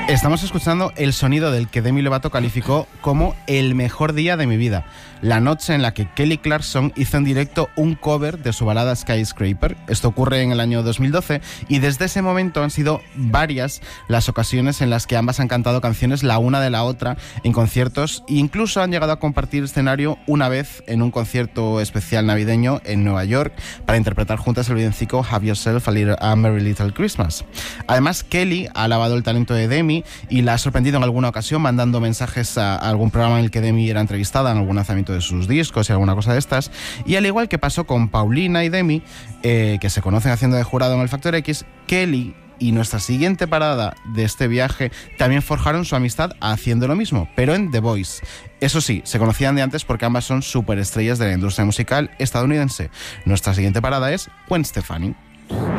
Estamos escuchando el sonido del que Demi Lovato calificó como el mejor día de mi vida, la noche en la que Kelly Clarkson hizo en directo un cover de su balada Skyscraper. Esto ocurre en el año 2012 y desde ese momento han sido varias las ocasiones en las que ambas han cantado canciones la una de la otra en conciertos e incluso han llegado a compartir escenario una vez en un concierto especial navideño en Nueva York para interpretar juntas el villancico Have Yourself a Merry Little Christmas. Además, Kelly ha alabado el talento de Demi y la ha sorprendido en alguna ocasión mandando mensajes a algún programa en el que Demi era entrevistada en algún lanzamiento de sus discos y alguna cosa de estas. Y al igual que pasó con Paulina y Demi, que se conocen haciendo de jurado en el Factor X, Kelly y nuestra siguiente parada de este viaje también forjaron su amistad haciendo lo mismo, pero en The Voice. Eso sí, se conocían de antes porque ambas son superestrellas de la industria musical estadounidense. Nuestra siguiente parada es Gwen Stefani.